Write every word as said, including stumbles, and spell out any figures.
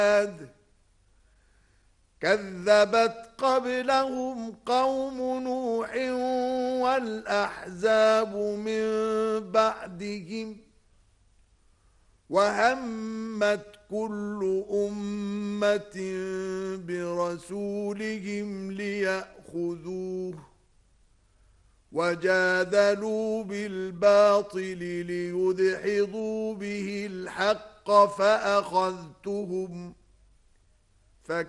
كذبت قبلهم قوم نوح والأحزاب من بعدهم وهمت كل أمة برسولهم ليأخذوه وجادلوا بالباطل ليدحضوا به الحق فأخذتهم